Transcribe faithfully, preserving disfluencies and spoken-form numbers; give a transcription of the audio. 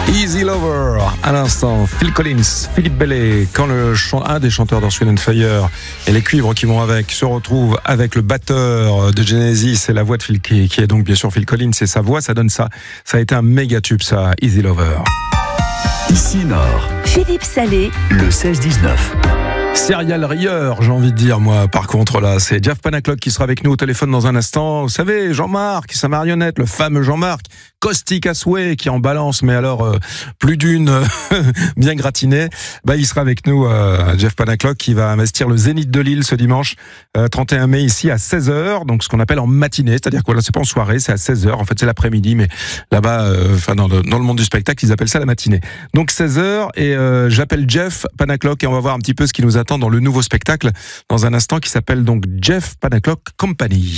Easy Lover, à l'instant, Phil Collins, Philippe Bellet, quand le chant, un des chanteurs d'Earth, Wind and Fire et les cuivres qui vont avec se retrouvent avec le batteur de Genesis et la voix de Phil, qui, qui est donc bien sûr Phil Collins, et sa voix, ça donne ça. Ça a été un méga tube, ça, Easy Lover. Ici Nord, Philippe Salé, le seize dix-neuf. Serial rieur, j'ai envie de dire, moi, par contre, là, c'est Jeff Panaclock qui sera avec nous au téléphone dans un instant. Vous savez, Jean-Marc, sa marionnette, le fameux Jean-Marc, caustique à souhait, qui en balance, mais alors, euh, plus d'une, euh, bien gratinée. Bah, il sera avec nous, euh, Jeff Panaclock, qui va investir le Zénith de Lille ce dimanche, euh, trente et un mai, ici, à seize heures, donc ce qu'on appelle en matinée, c'est-à-dire quoi, là, c'est pas en soirée, c'est à seize heures, en fait, c'est l'après-midi, mais là-bas, enfin, euh, dans, dans le monde du spectacle, ils appellent ça la matinée. Donc, seize heures, et euh, j'appelle Jeff Panaclock, et on va voir un petit peu ce qui nous attend dans le nouveau spectacle dans un instant qui s'appelle donc Jeff Panaclock Company.